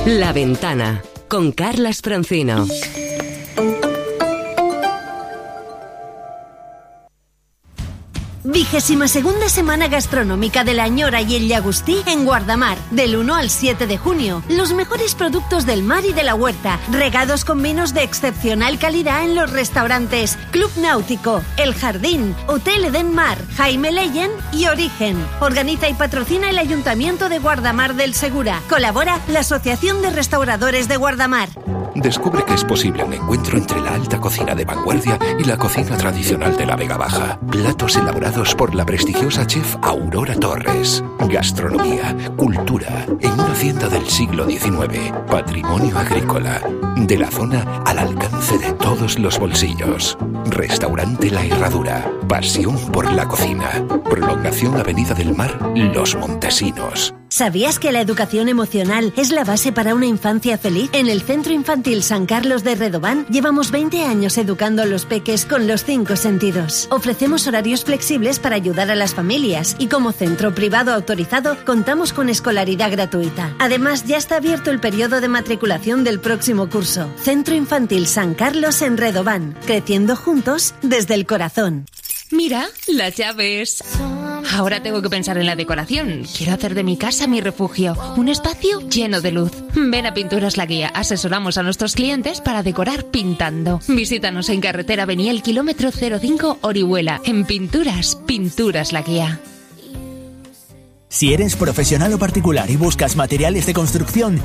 La Ventana, con Carlas Francino. Vigésima segunda semana gastronómica de la Ñora y el Llagostí en Guardamar, del 1 al 7 de junio. Los mejores productos del mar y de la huerta, regados con vinos de excepcional calidad en los restaurantes Club Náutico, El Jardín, Hotel Eden Mar, Jaime Leyen y Origen. Organiza y patrocina el Ayuntamiento de Guardamar del Segura. Colabora la Asociación de Restauradores de Guardamar. Descubre que es posible un encuentro entre la alta cocina de vanguardia y la cocina tradicional de la Vega Baja. Platos elaborados por la prestigiosa chef Aurora Torres. Gastronomía, cultura, en una hacienda del siglo XIX. Patrimonio agrícola. De la zona al alcance de todos los bolsillos. Restaurante La Herradura. Pasión por la cocina. Prolongación Avenida del Mar, Los Montesinos. ¿Sabías que la educación emocional es la base para una infancia feliz? En el Centro Infantil San Carlos de Redován llevamos 20 años educando a los peques con los 5 sentidos. Ofrecemos horarios flexibles para ayudar a las familias y como centro privado autorizado contamos con escolaridad gratuita. Además, ya está abierto el periodo de matriculación del próximo curso. Centro Infantil San Carlos en Redován, creciendo juntos desde el corazón. Mira, las llaves. Ahora tengo que pensar en la decoración. Quiero hacer de mi casa mi refugio, un espacio lleno de luz. Ven a Pinturas La Guía. Asesoramos a nuestros clientes para decorar pintando. Visítanos en carretera Beniel, kilómetro 05, Orihuela. En Pinturas La Guía. Si eres profesional o particular y buscas materiales de construcción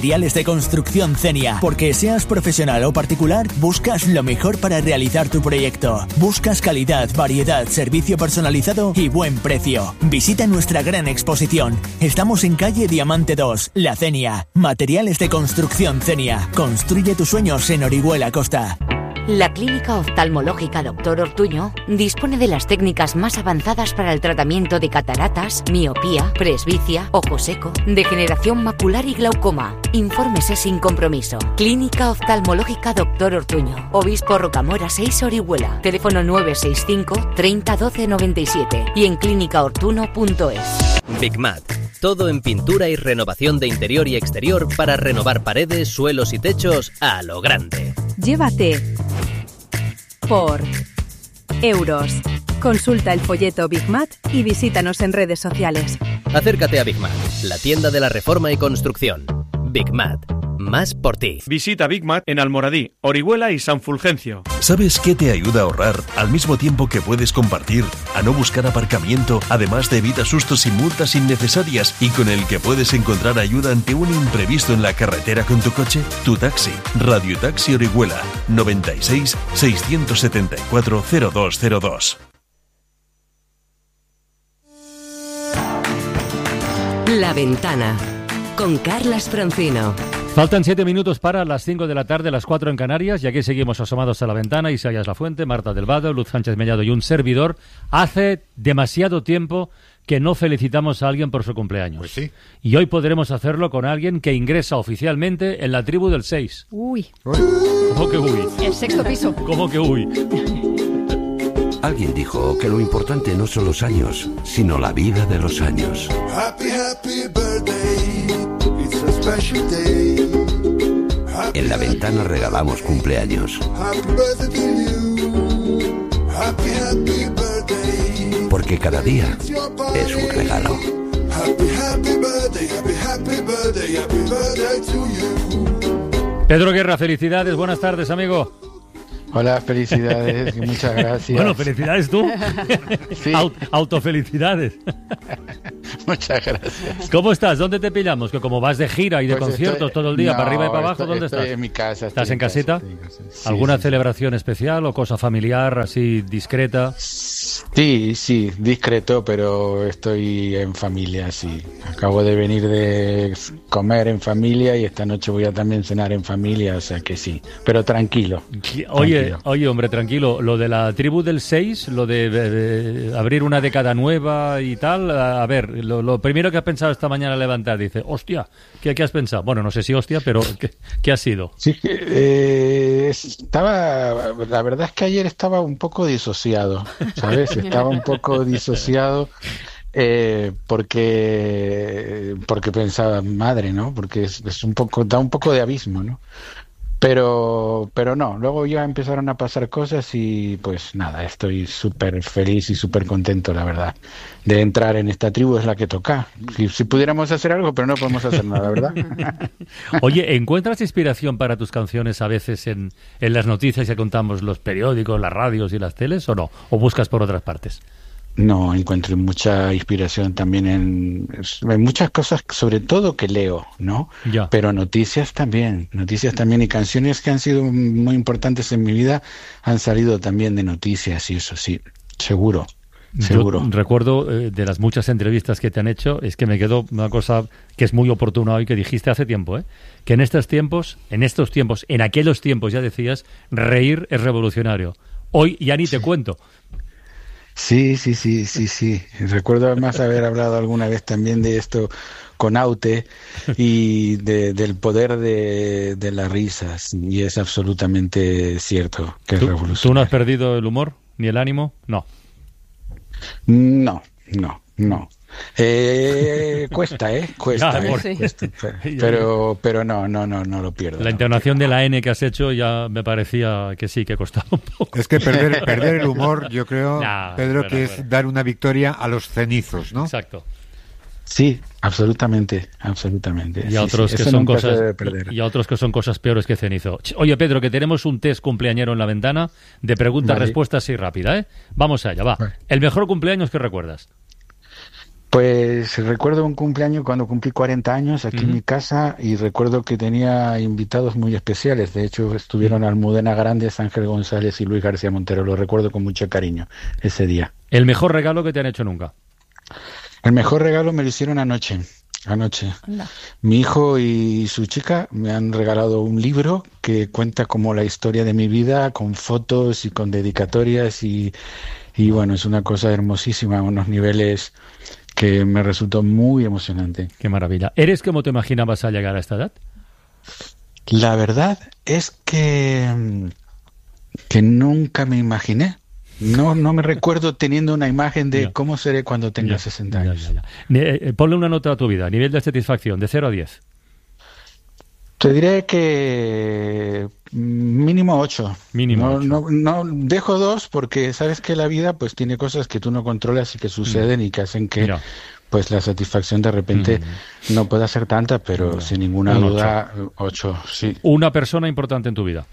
Cenia. Porque seas profesional o particular, buscas lo mejor para realizar tu proyecto. Buscas calidad, variedad, servicio personalizado y buen precio. Visita nuestra gran exposición. Estamos en calle Diamante 2, La Cenia. Materiales de construcción Cenia. Construye tus sueños en Orihuela Costa. La Clínica Oftalmológica Dr. Ortuño dispone de las técnicas más avanzadas para el tratamiento de cataratas, miopía, presbicia, ojo seco, degeneración macular y glaucoma. Infórmese sin compromiso. Clínica Oftalmológica Dr. Ortuño. Obispo Rocamora 6, Orihuela. Teléfono 965 30 12 97 y en clínicaortuno.es. Bigmat. Todo en pintura y renovación de interior y exterior para renovar paredes, suelos y techos a lo grande. Llévate por euros. Consulta el folleto Bigmat y visítanos en redes sociales. Acércate a Bigmat, la tienda de la reforma y construcción. Bigmat, más por ti. Visita Bigmat en Almoradí, Orihuela y San Fulgencio. ¿Sabes qué te ayuda a ahorrar al mismo tiempo que puedes compartir, a no buscar aparcamiento, además te evita sustos y multas innecesarias y con el que puedes encontrar ayuda ante un imprevisto en la carretera con tu coche? Tu taxi. Radio Taxi Orihuela, 96 674 0202. La Ventana, con Carlas Francino. Faltan 7 minutos para las 5 de la tarde, las 4 en Canarias, y aquí seguimos asomados a La Ventana. Isaías Lafuente, Marta del Vado, Luz Sánchez Mellado y un servidor. Hace demasiado tiempo que no felicitamos a alguien por su cumpleaños. Pues sí. Y hoy podremos hacerlo con alguien que ingresa oficialmente en la tribu del 6. Uy. ¿Cómo que uy? El sexto piso. ¿Cómo que uy? Alguien dijo que lo importante no son los años, sino la vida de los años. Happy, happy birthday. It's a special day. En La Ventana regalamos cumpleaños. Happy birthday to you. Happy, happy birthday. Porque cada día es un regalo. Happy, happy birthday, happy, happy birthday, happy birthday to you. Pedro Guerra, felicidades, buenas tardes, amigo. Hola, felicidades, muchas gracias. Bueno, felicidades tú. Sí. Autofelicidades. Muchas gracias. ¿Cómo estás? ¿Dónde te pillamos? Que como vas de gira y de conciertos todo el día, para arriba y para abajo, ¿dónde estás? Estoy en mi casa. ¿Estás en casita? Sí, ¿Alguna celebración especial o cosa familiar, así, discreta? Sí, discreto, pero estoy en familia, sí. Acabo de venir de comer en familia y esta noche voy a también cenar en familia, o sea que sí, pero tranquilo. Oye, hombre, tranquilo, lo de la tribu del 6, lo de abrir una década nueva y tal, a ver, lo primero que has pensado esta mañana al levantar, dice, hostia, ¿qué has pensado? Bueno, no sé si hostia, pero ¿qué ha sido? Sí, la verdad es que ayer estaba un poco disociado, ¿sabes? Estaba un poco disociado porque pensaba, madre, ¿no? Porque es da un poco de abismo, ¿no? Pero no, luego ya empezaron a pasar cosas y pues nada, estoy súper feliz y súper contento, la verdad, de entrar en esta tribu. Es la que toca. Si pudiéramos hacer algo, pero no podemos hacer nada, ¿verdad? Oye, ¿encuentras inspiración para tus canciones a veces en las noticias que contamos, los periódicos, las radios y las teles, o no? ¿O buscas por otras partes? No, encuentro mucha inspiración también en muchas cosas, sobre todo que leo, ¿no? Ya. Pero noticias también, y canciones que han sido muy importantes en mi vida han salido también de noticias y eso sí, seguro. Yo recuerdo de las muchas entrevistas que te han hecho, es que me quedó una cosa que es muy oportuna hoy, que dijiste hace tiempo, que en aquellos tiempos ya decías, reír es revolucionario. Hoy ya ni te cuento. Sí. Recuerdo además haber hablado alguna vez también de esto con Aute y del poder de las risas, y es absolutamente cierto que es revolucionario. ¿Tú no has perdido el humor ni el ánimo? No. No. Cuesta. Pero no lo pierdo. La entonación de la N que has hecho ya me parecía que sí, que costaba un poco. Es que perder el humor, yo creo, Pedro, es dar una victoria a los cenizos, ¿no? Exacto. Sí, absolutamente. Y a otros que son cosas y a otros que son cosas peores que cenizo. Oye, Pedro, que tenemos un test cumpleañero en la ventana de preguntas, respuestas así rápida, ¿eh? Vamos allá, va. Vale. El mejor cumpleaños que recuerdas. Pues recuerdo un cumpleaños cuando cumplí 40 años aquí en mi casa, y recuerdo que tenía invitados muy especiales. De hecho, estuvieron Almudena Grandes, Ángel González y Luis García Montero. Lo recuerdo con mucho cariño ese día. ¿El mejor regalo que te han hecho nunca? El mejor regalo me lo hicieron anoche. Anda. Mi hijo y su chica me han regalado un libro que cuenta como la historia de mi vida, con fotos y con dedicatorias, y bueno, es una cosa hermosísima, a unos niveles que me resultó muy emocionante. Qué maravilla. ¿Eres como te imaginabas al llegar a esta edad? La verdad es que nunca me imaginé. No me recuerdo teniendo una imagen de cómo seré cuando tenga 60 años. Ponle una nota a tu vida, nivel de satisfacción, de 0 a 10. Te diré que mínimo 8. Mínimo 8. No dejo 2 porque sabes que la vida pues tiene cosas que tú no controlas y que suceden y que hacen que pues la satisfacción de repente no pueda ser tanta, pero sin ninguna duda 8, sí. ¿Una persona importante en tu vida?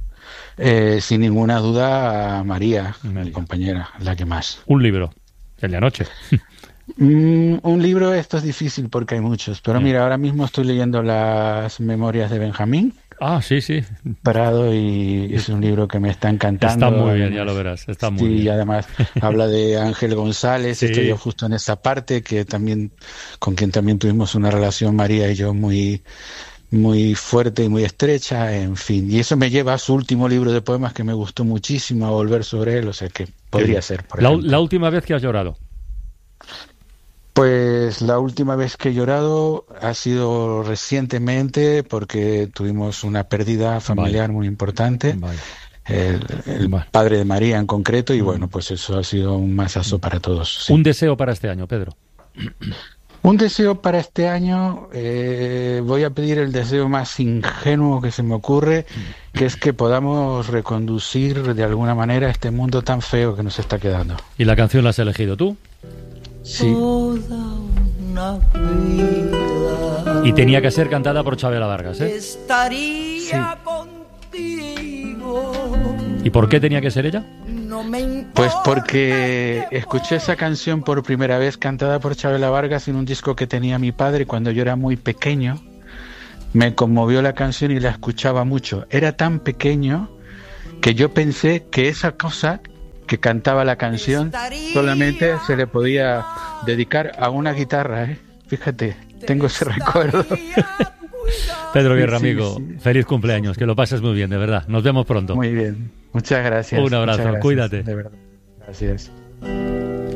Sin ninguna duda a María, mi compañera, la que más. ¿Un libro? El de anoche. Un libro, esto es difícil porque hay muchos, pero mira, ahora mismo estoy leyendo las Memorias de Benjamín. Ah, sí. Prado, y es un libro que me está encantando. Está muy bien, ya lo verás, está muy bien. Y además habla de Ángel González, estoy yo justo en esa parte, que también con quien también tuvimos una relación, María y yo, muy fuerte y muy estrecha, en fin. Y eso me lleva a su último libro de poemas que me gustó muchísimo, a volver sobre él, o sea que podría ser. Por ejemplo. La última vez que has llorado. Pues la última vez que he llorado ha sido recientemente, porque tuvimos una pérdida familiar muy importante. El padre de María en concreto, y bueno, pues eso ha sido un masazo para todos. Sí. Un deseo para este año, Pedro. Un deseo para este año, voy a pedir el deseo más ingenuo que se me ocurre, que es que podamos reconducir de alguna manera este mundo tan feo que nos está quedando. ¿Y la canción la has elegido tú? Sí. Y tenía que ser cantada por Chabela Vargas, ¿eh? Estaría contigo. ¿Y por qué tenía que ser ella? Pues porque escuché esa canción por primera vez cantada por Chabela Vargas en un disco que tenía mi padre cuando yo era muy pequeño. Me conmovió la canción y la escuchaba mucho. Era tan pequeño que yo pensé que esa cosa que cantaba la canción solamente se le podía dedicar a una guitarra, ¿eh? Fíjate, tengo ese recuerdo. Pedro Guerra, amigo, feliz cumpleaños, que lo pases muy bien, de verdad. Nos vemos pronto. Muy bien, muchas gracias. Un abrazo, muchas gracias, cuídate. De verdad, gracias.